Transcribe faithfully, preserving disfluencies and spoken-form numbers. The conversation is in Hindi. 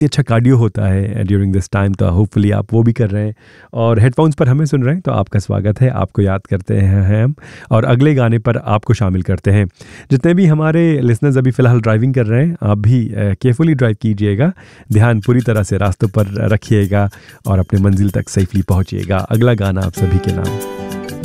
अच्छा कार्डियो होता है ड्यूरिंग दिस टाइम, तो होपफुली आप वो भी कर रहे हैं और हेडफोन्स पर हमें सुन रहे हैं, तो आपका स्वागत है। आपको याद करते हैं हम और अगले गाने पर आपको शामिल करते हैं। जितने भी हमारे लिसनर्स अभी फ़िलहाल ड्राइविंग कर रहे हैं, आप भी केयरफुली ड्राइव कीजिएगा, ध्यान पूरी तरह से रास्तों पर रखिएगा और अपने मंजिल तक सेफली पहुंचिएगा। अगला गाना आप सभी के नाम।